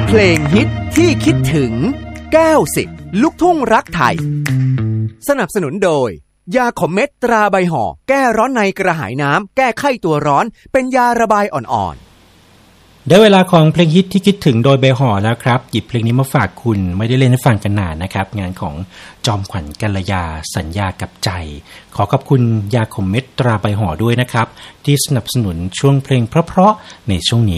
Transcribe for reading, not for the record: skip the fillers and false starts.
เพลงฮิตที่คิดถึง90ลูกทุ่งรักไทยสนับสนุนโดยยาขมเม็ดตราใบห่อแก้ร้อนในกระหายน้ำแก้ไข้ตัวร้อนเป็นยาระบายอ่อนๆได้เวลาของเพลงฮิตที่คิดถึงโดยใบห่อแล้วครับหยิบเพลงนี้มาฝากคุณไม่ได้เล่นให้ฟังกันนานนะครับงานของจอมขวัญกัลยาสัญญากับใจขอขอบคุณยาขมเม็ดตราใบห่อด้วยนะครับที่สนับสนุนช่วงเพลงเพราะๆในช่วงนี้